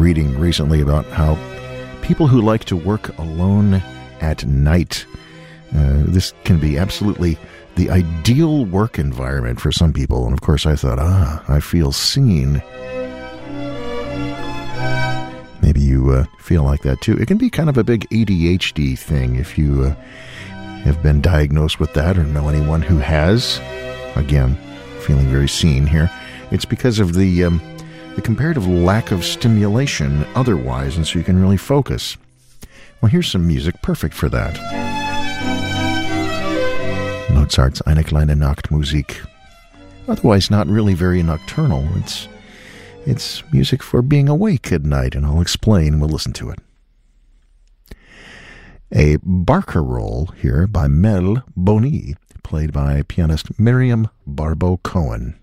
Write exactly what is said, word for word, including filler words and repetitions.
reading recently about how people who like to work alone at night, uh, this can be absolutely the ideal work environment for some people. And of course I thought, ah, I feel seen. Maybe you uh, feel like that too. It can be kind of a big A D H D thing if you uh, have been diagnosed with that or know anyone who has. Again, feeling very seen here. It's because of the um, the comparative lack of stimulation otherwise, and so you can really focus. Well, here's some music perfect for that. Mozart's Eine kleine Nachtmusik. Otherwise not really very nocturnal. It's it's music for being awake at night, and I'll explain. We'll listen to it. A barcarolle here by Mel Boni, played by pianist Miriam Barbeau-Cohen.